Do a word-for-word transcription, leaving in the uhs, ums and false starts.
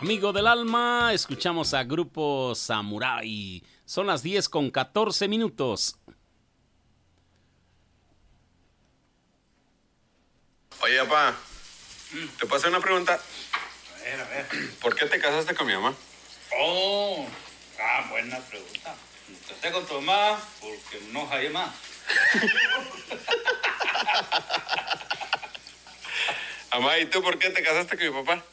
Amigo del alma, escuchamos a Grupo Samurai. Son las diez con catorce minutos. Oye, papá, ¿te puedo hacer una pregunta? A ver, a ver. ¿Por qué te casaste con mi mamá? Oh, ah, buena pregunta. Me casé con tu mamá porque no hay más. Mamá, ¿y tú por qué te casaste con mi papá?